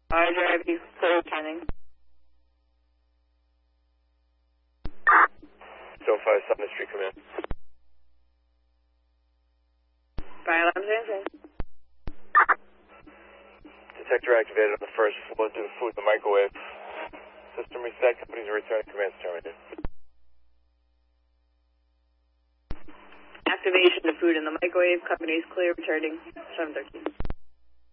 Roger, I'd be clear returning. So 5 Summit Street, come in. Fire alarm same. Detector activated on the first floor due to food in the microwave. System reset, companies are returning, commands terminated. Activation of food in the microwave, companies clear returning, 713.